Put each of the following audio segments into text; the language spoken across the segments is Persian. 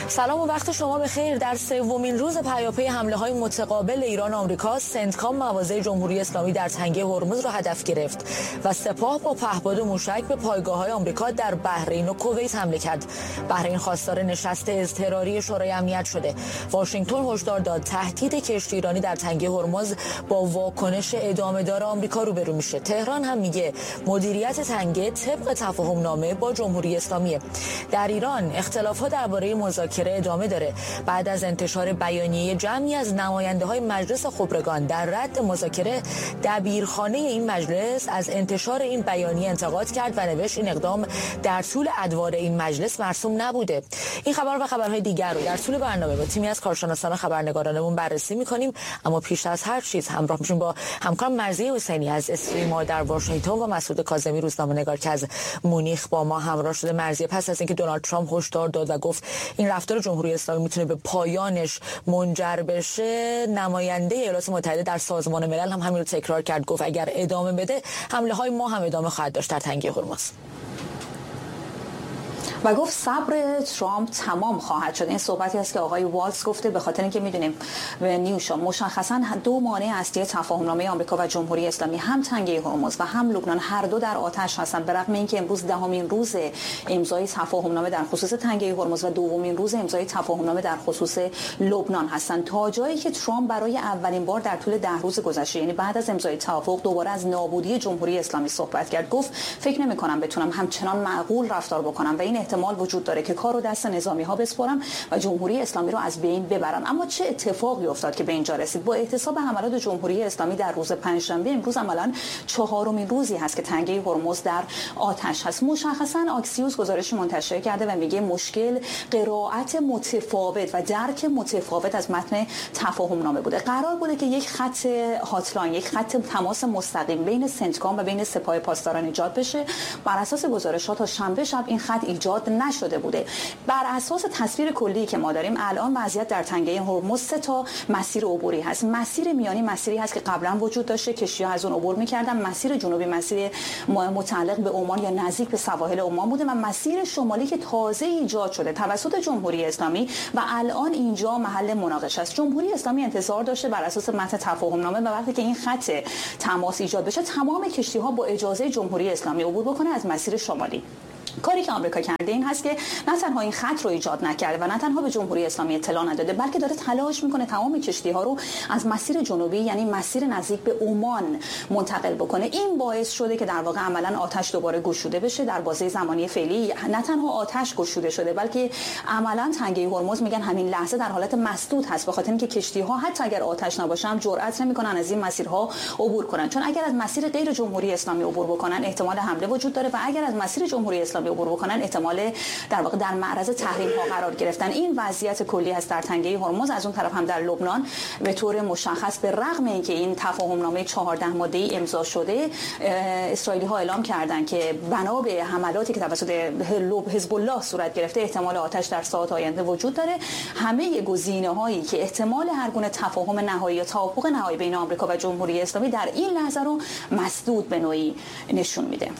سلام و وقت شما بخیر. در سومین روز پیاپی حمله‌های متقابل ایران و آمریکا، سنتکام مواضع جمهوری اسلامی در تنگه هرمز را هدف گرفت و سپاه با پهپاد موشک به پایگاه‌های آمریکا در بحرین و کویت حمله کرد. بحرین خواستار نشست اضطراری شورای امنیت شده. واشنگتن هشدار داد تهدید کشتی ایرانی در تنگه هرمز با واکنش ادامه‌دار آمریکا روبرو میشه. تهران هم میگه مدیریت تنگه طبق تفاهم‌نامه با جمهوری اسلامی. در ایران اختلافات درباره مذاکره ادامه داره. بعد از انتشار بیانیه جمعی از نماینده‌های مجلس خبرگان در رد مذاکره، دبیرخانه این مجلس از انتشار این بیانیه انتقاد کرد و نوشت این اقدام در طول ادوار این مجلس مرسوم نبوده. این خبر و خبرهای دیگر رو در طول برنامه با تیمی از کارشناسان و خبرنگارانمون بررسی می‌کنیم، اما پیش از هر چیز همراه میشیم با همکارم مرضیه حسینی از استریم در واشنگتن و مسعود کاظمی روزنامه‌نگار که از مونیخ با ما همراه شده. مرضیه، پس از اینکه دونالد ترامپ هشدار داد و گفت این رفتار جمهوری اسلامی میتونه به پایانش منجر بشه، نماینده ایالات متحده در سازمان ملل هم همین رو تکرار کرد. گفت اگر ادامه بده حمله‌های ما هم ادامه خواهد داشت در تنگه هرمز. و گفت صبر ترامپ تمام خواهد شد. این صحبتی است که آقای والتز گفته، به خاطر اینکه میدونیم و نیوشا مشخصا دو مانع اصلی تفاهم‌نامه آمریکا و جمهوری اسلامی، هم تنگه هرمز و هم لبنان، هر دو در آتش هستند. به رغم اینکه امروز دهمین روز امضای تفاهم‌نامه در خصوص تنگه هرمز و دومین روز امضای تفاهم‌نامه در خصوص لبنان هستند، تا جایی که ترامپ برای اولین بار در طول 10 روز گذشته، یعنی بعد از امضای توافق، دوباره از نابودی جمهوری اسلامی صحبت کرد. گفت فکر نمی‌کنم بتونم همچنان معقول رفتار بکنم و این احتمال وجود داره که کارو دست نظامی‌ها بسپارم و جمهوری اسلامی رو از بین ببرم. اما چه اتفاقی افتاد که به اینجا رسید؟ با احتساب حملات جمهوری اسلامی در روز پنجشنبه، امروز عملاً چهارمین روزی هست که تنگه هرمز در آتش هست. مشخصاً آکسیوس گزارش منتشر کرده و میگه مشکل قرائت متفاوت و درک متفاوت از متن تفاهم‌نامه بوده. قرار بوده که یک خط هاتلاین، یک خط تماس مستقیم بین سنتکام و بین سپاه پاسداران ایجاد بشه. بر اساس گزارشات تا شنبه شب این خط ایجاد نشده بوده. بر اساس تصویر کلی که ما داریم الان، وضعیت در تنگه هرمز 3 تا مسیر عبوری هست. مسیر میانی مسیری هست که قبلا وجود داشته، کشتی‌ها از اون عبور می‌کردن. مسیر جنوبی مسیر متعلق به عمان یا نزدیک به سواحل عمان بوده و مسیر شمالی که تازه ایجاد شده توسط جمهوری اسلامی و الان اینجا محل مناقشه است. جمهوری اسلامی انتظار داشته بر اساس متن تفاهم‌نامه و وقتی که این خط تماس ایجاد بشه، تمام کشتی‌ها با اجازه جمهوری اسلامی عبور بکنه از مسیر شمالی. کاری که آمریکا کرده این هست که نه تنها این خط رو ایجاد نکرده و نه تنها به جمهوری اسلامی اطلاع نداده، بلکه داره تلاش میکنه تمام کشتی‌ها رو از مسیر جنوبی، یعنی مسیر نزدیک به عمان، منتقل بکنه. این باعث شده که در واقع عملاً آتش دوباره گشوده بشه. در بازه زمانی فعلی نه تنها آتش گشوده شده، بلکه عملاً تنگه هرمز میگن همین لحظه در حالت مسدود هست، به خاطر اینکه کشتی‌ها حتی اگر آتش نباشن جرئت نمیکنن از این مسیرها عبور کنن، چون اگر از مسیر غیر جمهوری اسلامی عبور بکنن احتمال حمله وجود داره و اگر از مسیر جمهوری اسلامی عبور بکنن احتمال در واقع در معرض تحریم ها قرار گرفتن. این وضعیت کلی هست در تنگه هرمز. از اون طرف هم در لبنان به طور مشخص، به رغم اینکه این تفاهم‌نامه 14 ماده‌ای امضا شده، اسرائیلی‌ها اعلام کردند که بنا به حملاتی که توسط حزب الله صورت گرفته احتمال آتش در ساعات آینده وجود داره. همه گزینه‌هایی که احتمال هر گونه تفاهم نهایی یا توافق نهایی بین آمریکا و جمهوری اسلامی در این لحظه رو مسدود به نوعی نشون میده.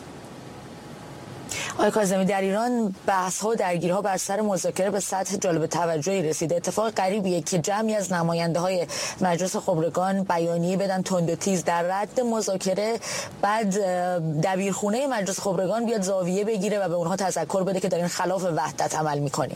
آقای کاظمی، در ایران بحث‌ها و درگیری‌ها بر سر مذاکره به سطح جالب توجهی رسیده. اتفاق غریبیه که جمعی از نماینده‌های مجلس خبرگان بیانیه بدن تند و تیز در رد مذاکره، بعد دبیرخونه مجلس خبرگان بیاد زاویه بگیره و به اونها تذکر بده که دارین خلاف وحدت عمل می‌کنیم.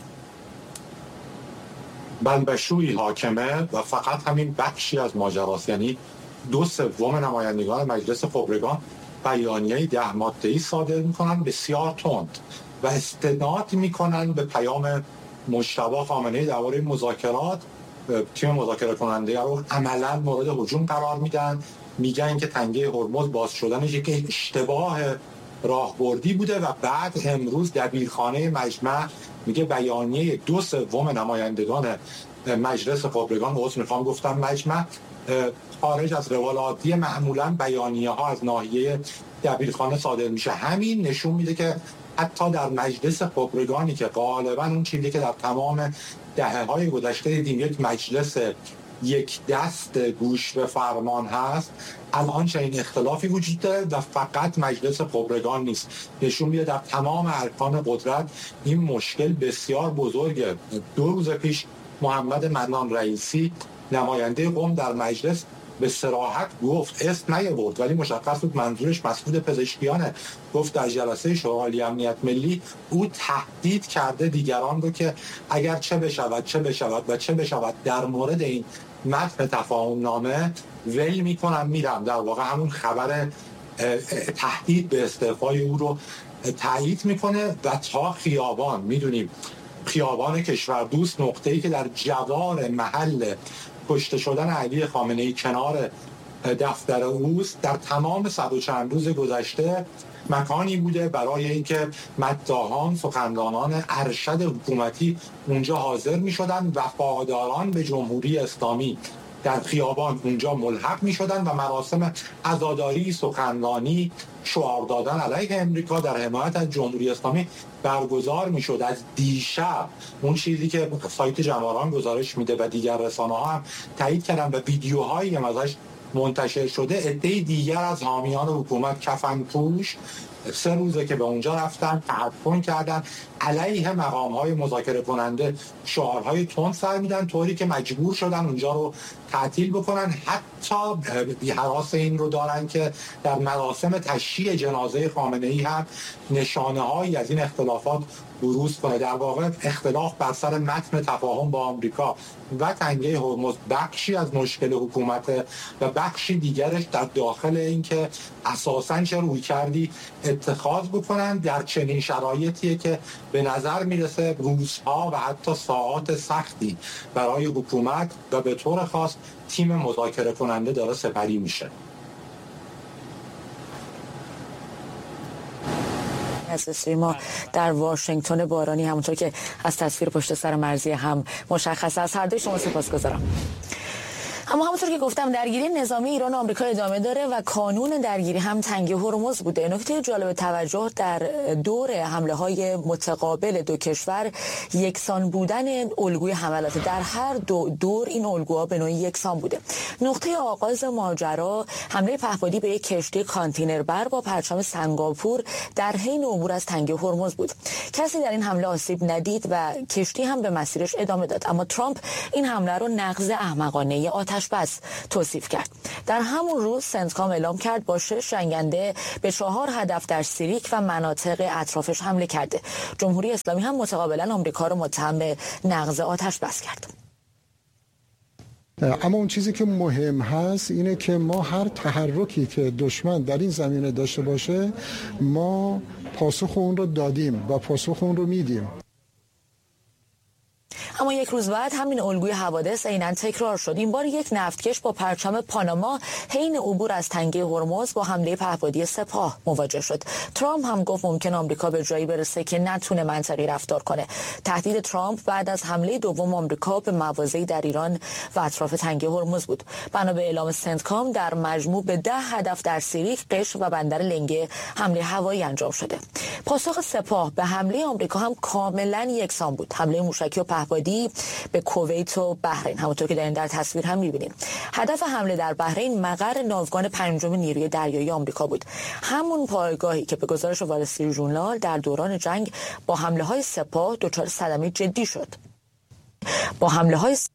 بلبشویی حاکمه و فقط همین بخشی از ماجراست. یعنی 2/3 نمایندگان مجلس خبرگان بیانیه 10 ماده‌ای صادر میکنن بسیار تند و استناد میکنن به پیام مجتبی خامنه‌ای درباره مذاکرات. تیم مذاکره کننده رو عملا مورد هجوم قرار میدن، میگن که تنگه هرمز باز شدنش یک اشتباه راهبردی بوده و بعد امروز دبیرخانه مجمع میگه بیانیه 2/3 نمایندگان مجلس خبرگان، گفتم مجمع، خارج از روال عادی. معمولا بیانیه ها از ناحیه دبیرخانه صادر میشه. همین نشون میده که حتی در مجلس خبرگانی که غالبا اون چیزی که در تمام دهه‌های گذشته دیدیم یک مجلس یک دست گوش به فرمان هست، الان چنین اختلافی وجود داره و فقط مجلس خبرگان نیست. نشون میده در تمام ارکان قدرت این مشکل بسیار بزرگه. 2 روز پیش محمد منان رئیسی نماینده قم در مجلس به صراحت گفت، اسم نیاورد ولی مشخص بود منظورش مسئول پزشکیانه، گفت در جلسه شورای امنیت ملی او تهدید کرده دیگران رو که اگر چه بشود در مورد این متن تفاهم نامه ول میکنم میرم. در واقع همون خبر تهدید به استعفای او رو تایید میکنه و تا خیابان، میدونیم خیابان کشوردوست نقطه‌ای که در جوار محل کشته شدن علی خامنه‌ای کنار دفتر اوست، در تمام 100 و چند روز گذشته مکانی بوده برای اینکه مداحان، سخنرانان ارشد حکومتی اونجا حاضر می‌شدن، وفاداران به جمهوری اسلامی در خیابان اونجا ملحق می‌شدن و مراسم عزاداری، سخنرانی، شعار دادن علیه امریکا در حمایت از جمهوری اسلامی برگزار میشد. از دیشب اون چیزی که سایت جماران گزارش میده و دیگر رسانه‌ها هم تایید کردن و ویدیوهایی هم ازش منتشر شده، عده دیگر از حامیان حکومت کفنپوش 3 روزه که به اونجا رفتن، تحفن کردن، علیه مقام‌های مذاکره کننده شعارهای تند سر میدن، طوری که مجبور شدن اونجا رو تعطیل بکنن. حتی هراس این رو دارن که در مراسم تشییع جنازه خامنه‌ای هم نشانه‌هایی از این اختلافات بروز کنه. در واقع اختلاف بر سر متن تفاهم با آمریکا و تنگه هرمز بخشی از مشکل حکومت و بخشی دیگرش در داخل این که اساساً چه رویکردی اتخاذ بکنن در چنین شرایطیه که به نظر میرسه روزها و حتی ساعات سختی برای حکومت و به طور خاص تیم مذاکره کننده داره سپری میشه. از ما در واشنگتن بارانی، همونطور که از تصویر پشت سر مرزی هم مشخص است. هر دوی شما سپاسگزارم. اما همونطور که گفتم درگیری نظامی ایران و آمریکا ادامه داره و کانون درگیری هم تنگه هرمز بوده. نکته جالب توجه در دور حمله‌های متقابل دو کشور یکسان بودن الگوی حملات. در هر دور این الگوها به نوعی یکسان بوده. نقطه آغاز ماجرا حمله پهپادی به یک کشتی کانتینر بر با پرچم سنگاپور در حین عبور از تنگه هرمز بود. کسی در این حمله آسیب ندید و کشتی هم به مسیرش ادامه داد. اما ترامپ این حمله رو نقض احمقانه آتش‌بس توصیف کرد. در همون روز سنتکام اعلام کرد با 6 جنگنده به 4 هدف در سیریک و مناطق اطرافش حمله کرده. جمهوری اسلامی هم متقابلا آمریکا رو متهم به نقض آتش‌بس کرد. اما اون چیزی که مهم هست اینه که ما هر تحرکی که دشمن در این زمینه داشته باشه ما پاسخ اون رو دادیم و پاسخ اون رو میدیم. اما یک روز بعد همین الگوی حوادث عیناً تکرار شد. این بار یک نفتکش با پرچم پاناما حین عبور از تنگه هرمز با حمله پهپادی سپاه مواجه شد. ترامپ هم گفت ممکن آمریکا به جایی برسه که نتونه منطقی رفتار کنه. تهدید ترامپ بعد از حمله دوم آمریکا به مواضعی در ایران و اطراف تنگه هرمز بود. بنا به اعلام سنتکام در مجموع به 10 هدف در سیریک، قشم و بندر لنگه حمله هوایی انجام شده. پاسخ سپاه به حمله آمریکا هم کاملا یکسان بود. حمله موشکی و پهپادی به کویت و بحرین، همونطور که در تصویر هم می‌بینید. هدف حمله در بحرین مقر ناوگان 5 نیروی دریایی آمریکا بود. همون پایگاهی که به گزارش وال استریت ژورنال در دوران جنگ با حمله‌های سپاه دچار صدمه جدی شد. با حمله‌های